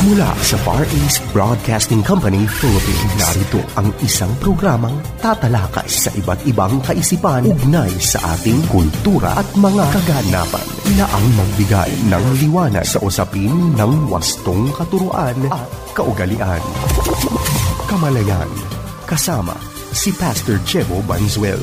Mula sa Far East Broadcasting Company, Philippines, narito ang isang programang tatalakay sa iba't ibang kaisipan ugnay sa ating kultura at mga kaganapan na ang magbigay ng liwanag sa usapin ng wastong katuruan at kaugalian. Kamalayan, kasama si Pastor Jebo Banzuelo.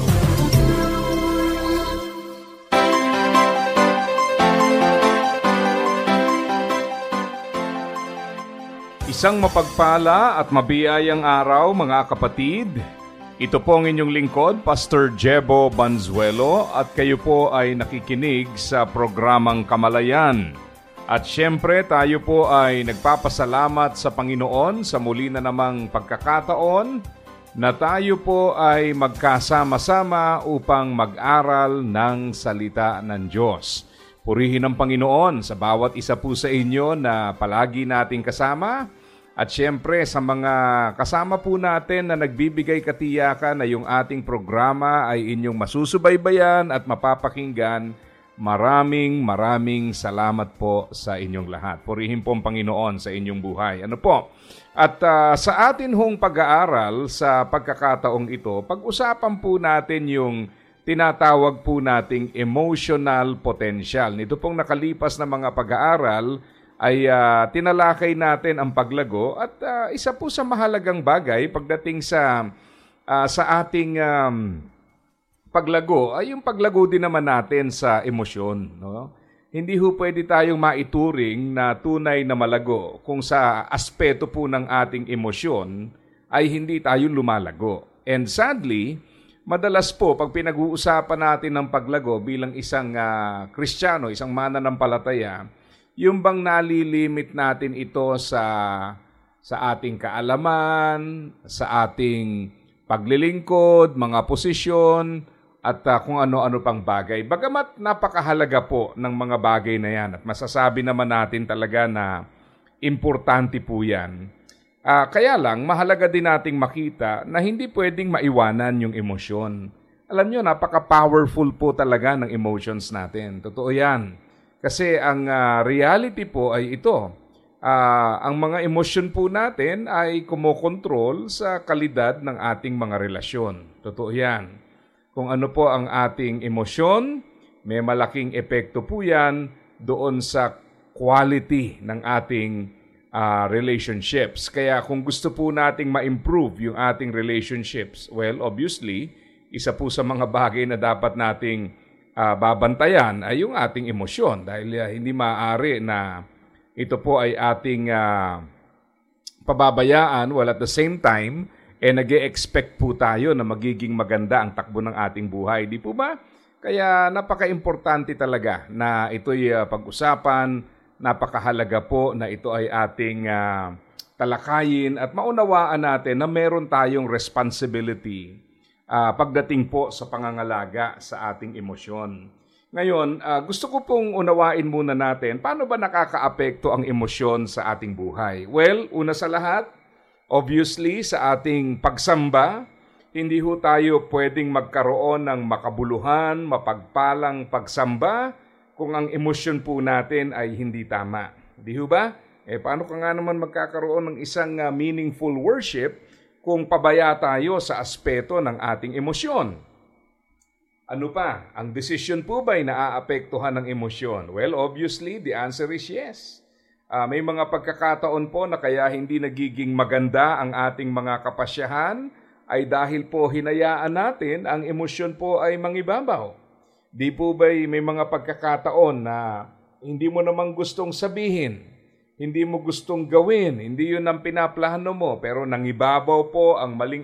Isang mapagpala at mabiyayang araw mga kapatid. Ito po ang inyong lingkod, Pastor Jebo Banzuelo, at kayo po ay nakikinig sa programang Kamalayan. At syempre tayo po ay nagpapasalamat sa Panginoon sa muli na namang pagkakataon na tayo po ay magkasama-sama upang mag-aral ng salita ng Diyos. Purihin ang Panginoon sa bawat isa po sa inyo na palagi nating kasama. At syempre sa mga kasama po natin na nagbibigay katiyakan na yung ating programa ay inyong masusubaybayan at mapapakinggan, maraming salamat po sa inyong lahat. Purihin po ang Panginoon sa inyong buhay. Ano po? At sa atin hong pag-aaral sa pagkakataong ito, pag-usapan po natin yung tinatawag po nating emotional potential. Nito pong nakalipas na mga pag-aaral ay tinalakay natin ang paglago at isa po sa mahalagang bagay pagdating sa ating paglago ay yung paglago din naman natin sa emosyon. No? Hindi ho pwede tayong maituring na tunay na malago kung sa aspeto po ng ating emosyon ay hindi tayo lumalago. And sadly, madalas po pag pinag-uusapan natin ng paglago bilang isang Kristiyano, isang mananampalataya, yung bang nalilimit natin ito sa ating kaalaman, sa ating paglilingkod, mga posisyon, at kung ano-ano pang bagay. Bagamat napakahalaga po ng mga bagay na yan at masasabi naman natin talaga na importante po yan. Kaya lang, mahalaga din nating makita na hindi pwedeng maiwanan yung emosyon. Alam nyo, napaka-powerful po talaga ng emotions natin. Totoo yan. Kasi ang reality po ay ito. Ang mga emosyon po natin ay kumokontrol sa kalidad ng ating mga relasyon. Totoo yan. Kung ano po ang ating emosyon, may malaking epekto po yan doon sa quality ng ating relationships. Kaya kung gusto po nating ma-improve yung ating relationships, well, obviously, isa po sa mga bagay na dapat nating babantayan ay yung ating emosyon dahil hindi maaari na ito po ay ating pababayaan while at the same time nag-e-expect po tayo na magiging maganda ang takbo ng ating buhay. Di po ba? Kaya napaka-importante talaga na ito'y pag-usapan, napakahalaga po na ito ay ating talakayin at maunawaan natin na meron tayong responsibility pagdating po sa pangangalaga sa ating emosyon. Ngayon, gusto ko pong unawain muna natin, paano ba nakakaapekto ang emosyon sa ating buhay? Well, una sa lahat, obviously sa ating pagsamba, hindi ho tayo pwedeng magkaroon ng makabuluhan, mapagpalang pagsamba kung ang emosyon po natin ay hindi tama. Di ho ba? Paano ka nga naman magkakaroon ng isang meaningful worship kung pabaya tayo sa aspeto ng ating emosyon? Ano pa? Ang desisyon po ba ay naaapektuhan ng emosyon? Well, obviously, the answer is yes. May mga pagkakataon po na kaya hindi nagiging maganda ang ating mga kapasyahan ay dahil po hinayaan natin ang emosyon po ay mangibabaw. Di po ba may mga pagkakataon na hindi mo namang gustong sabihin, hindi mo gustong gawin, hindi yun ang pinaplano mo, pero nangibabaw po ang maling